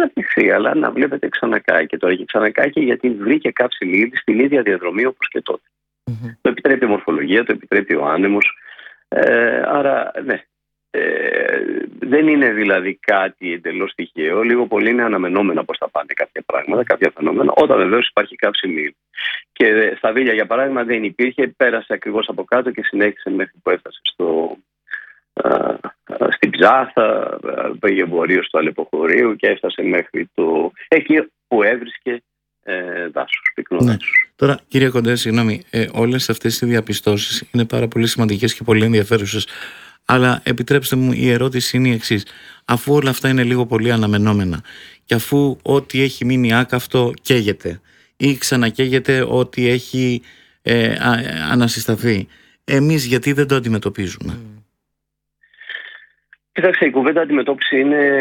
να πληχθεί, αλλά να βλέπετε ξανακάει. Και τώρα έχει ξανακάει και γιατί βρήκε κάψιμη ύλη στην ίδια διαδρομή όπως και τότε. Το επιτρέπει η μορφολογία, το επιτρέπει ο άνεμος. Άρα, ναι. Δεν είναι δηλαδή κάτι εντελώς τυχαίο. Λίγο πολύ είναι αναμενόμενα πώς θα πάνε κάποια πράγματα, κάποια φαινόμενα, όταν βεβαίως υπάρχει κάψιμη ύλη. Και στα Βίλια, για παράδειγμα, δεν υπήρχε, πέρασε ακριβώς από κάτω και συνέχισε μέχρι που έφτασε στην Ψάθα, πήγε βορείως του Αλεποχωρίου και έφτασε μέχρι εκεί που έβρισκε δάσος, πυκνό δάσος. Τώρα, κύριε Κοντέ, συγγνώμη, όλες αυτές οι διαπιστώσεις είναι πάρα πολύ σημαντικές και πολύ ενδιαφέρουσες. Αλλά επιτρέψτε μου, η ερώτηση είναι η εξής. Αφού όλα αυτά είναι λίγο πολύ αναμενόμενα και αφού ό,τι έχει μείνει άκαυτο καίγεται ή ξανακαίγεται ό,τι έχει ανασυσταθεί, εμείς γιατί δεν το αντιμετωπίζουμε? Κοιτάξτε, η κουβέντα αντιμετώπιση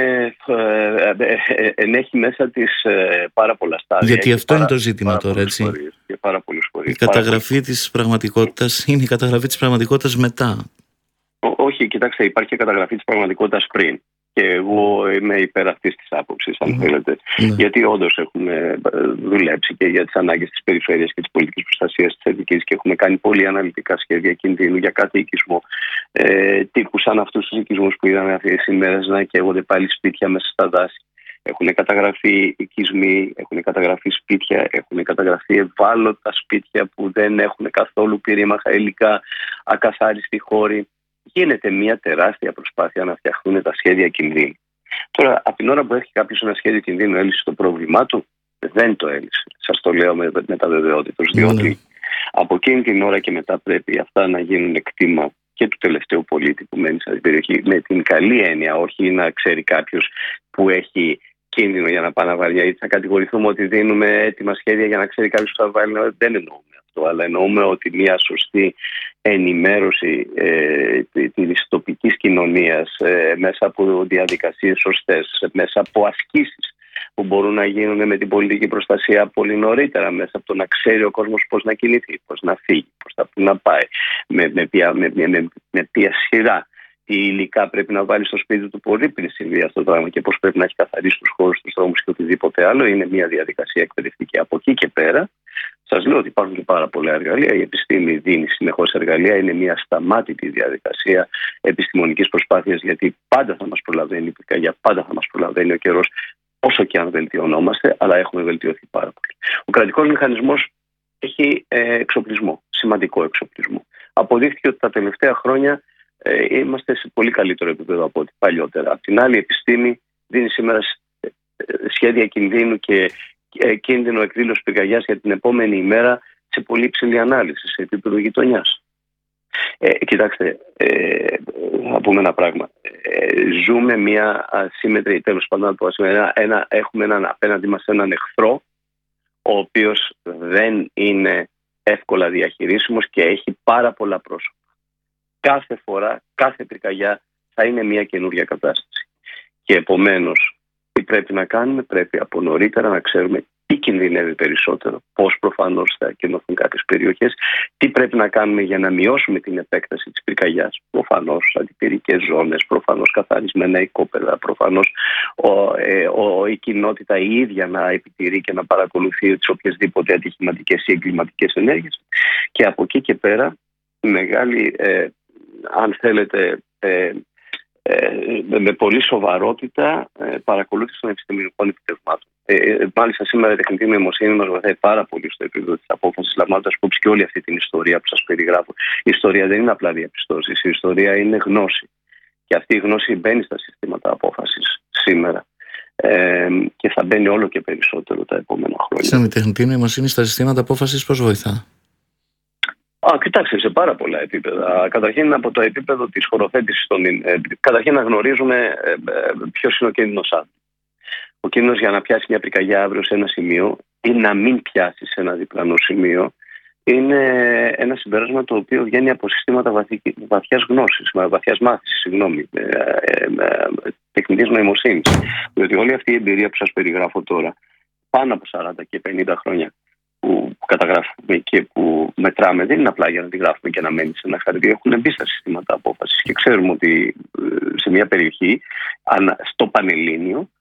ενέχει μέσα της πάρα πολλά στάδια. Γιατί αυτό είναι το ζήτημα τώρα, έτσι. Η καταγραφή της πραγματικότητας είναι η καταγραφή της πραγματικότητας μετά. Όχι, κοιτάξτε, υπάρχει καταγραφή της πραγματικότητας πριν. Και εγώ είμαι υπέρ αυτής της άποψης, αν θέλετε. Γιατί όντως έχουμε δουλέψει και για τις ανάγκες της περιφέρειας και της πολιτικής προστασίας της Αττικής και έχουμε κάνει πολύ αναλυτικά σχέδια κινδύνου για κάθε οικισμό. Τύπου σαν αυτούς τους οικισμούς που είδαμε αυτές τις ημέρες να καίγονται πάλι σπίτια μέσα στα δάση. Έχουν καταγραφεί οικισμοί, έχουν καταγραφεί σπίτια, έχουν καταγραφεί ευάλωτα σπίτια που δεν έχουν καθόλου πυρήμαχα υλικά, ακαθάριστοι χώροι. Γίνεται μια τεράστια προσπάθεια να φτιαχτούν τα σχέδια κινδύνου. Τώρα, από την ώρα που έχει κάποιος ένα σχέδιο κινδύνου έλυσε το πρόβλημά του, δεν το έλυσε. Σας το λέω με τα βεβαιότητας, διότι από εκείνη την ώρα και μετά πρέπει αυτά να γίνουν κτήμα και του τελευταίου πολίτη που μένει σε αυτή την περιοχή, με την καλή έννοια, όχι να ξέρει κάποιος που έχει κίνδυνο για να πάει να βάλει, γιατί θα κατηγορηθούμε ότι δίνουμε έτοιμα σχέδια για να ξέρει κάποιος που θα βάλει. Δεν εννοούμε αυτό, αλλά εννοούμε ότι μια σωστή ενημέρωση της τοπικής κοινωνίας μέσα από διαδικασίες σωστές, μέσα από ασκήσεις που μπορούν να γίνουν με την πολιτική προστασία πολύ νωρίτερα, μέσα από το να ξέρει ο κόσμος πώς να κινηθεί, πώς να φύγει, πώς να πάει, με ποια σειρά, τι υλικά πρέπει να βάλει στο σπίτι του πολύ πριν συμβεί αυτό το πράγμα και πώς πρέπει να έχει καθαρίσει τους χώρους, τους δρόμους και οτιδήποτε άλλο. Είναι μια διαδικασία εκπαιδευτική. Από εκεί και πέρα, σας λέω ότι υπάρχουν και πάρα πολλά εργαλεία. Η επιστήμη δίνει συνεχώς εργαλεία. Είναι μια σταμάτητη διαδικασία επιστημονικής προσπάθειας, γιατί πάντα θα μας προλαβαίνει η πυρκαγιά, πάντα θα μας προλαβαίνει ο καιρός, όσο και αν βελτιωνόμαστε, αλλά έχουμε βελτιωθεί πάρα πολύ. Ο κρατικός μηχανισμός έχει εξοπλισμό, σημαντικό εξοπλισμό. Αποδείχθηκε ότι τα τελευταία χρόνια είμαστε σε πολύ καλύτερο επίπεδο από ό,τι παλιότερα. Απ' την άλλη, η επιστήμη δίνει σήμερα σχέδια κινδύνου και κίνδυνο εκδήλωση πυρκαγιάς για την επόμενη ημέρα σε πολύ υψηλή ανάλυση, σε επίπεδο γειτονιάς. Κοιτάξτε, να πούμε ένα πράγμα. Ζούμε μια ασύμμετρη, τέλος πάντων, έχουμε απέναντι μας έναν εχθρό, ο οποίος δεν είναι εύκολα διαχειρίσιμος και έχει πάρα πολλά πρόσωπα. Κάθε φορά, κάθε πυρκαγιά θα είναι μια καινούργια κατάσταση. Και επομένως, τι πρέπει να κάνουμε? Πρέπει από νωρίτερα να ξέρουμε τι κινδυνεύει περισσότερο, πώς προφανώς θα κενωθούν κάποιες περιοχές, τι πρέπει να κάνουμε για να μειώσουμε την επέκταση της πυρκαγιάς. Προφανώς αντιπυρικές ζώνες, προφανώς καθαρισμένα οικόπεδα, προφανώς η κοινότητα η ίδια να επιτηρεί και να παρακολουθεί τις οποιασδήποτε ατυχηματικές ή εγκληματικές ενέργειες. Και από εκεί και πέρα, μεγάλη, αν θέλετε, με πολύ σοβαρότητα παρακολούθηση των επιστημονικών επιτευγμάτων. Μάλιστα, σήμερα η τεχνητή νοημοσύνη μας βοηθάει πάρα πολύ στο επίπεδο της απόφασης, λαμβάνοντας υπόψη και όλη αυτή την ιστορία που σας περιγράφω. Η ιστορία δεν είναι απλά διαπιστώσεις, η ιστορία είναι γνώση. Και αυτή η γνώση μπαίνει στα συστήματα απόφασης σήμερα. Και θα μπαίνει όλο και περισσότερο τα επόμενα χρόνια. Η τεχνητή νοημοσύνη στα συστήματα απόφασης πώς βοηθά? Κοιτάξτε, σε πάρα πολλά επίπεδα. Καταρχήν από το επίπεδο της χωροθέτησης καταρχήν να γνωρίζουμε ποιος είναι ο κίνδυνος αύριο. Ο κίνδυνος για να πιάσει μια πυρκαγιά αύριο σε ένα σημείο ή να μην πιάσει σε ένα διπλανό σημείο είναι ένα συμπέρασμα το οποίο βγαίνει από συστήματα βαθιάς γνώσης, βαθιάς μάθησης, τεχνητής νοημοσύνης. Διότι όλη αυτή η εμπειρία που σας περιγράφω τώρα, πάνω από 40 και 50 χρόνια που καταγράφουμε και που μετράμε, δεν είναι απλά για να τη γράφουμε και να μένει σε ένα χαρτί. Έχουν μπει στα συστήματα απόφασης και ξέρουμε ότι σε μια περιοχή, στο Πανελλήνιο,